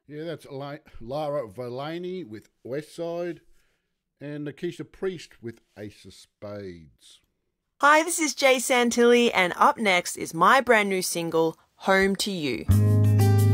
Yeah, that's Lara Valani with West Side and Nikisha Priest with Ace of Spades. Hi, this is Jay Santilli, and up next is my brand new single, Home to You.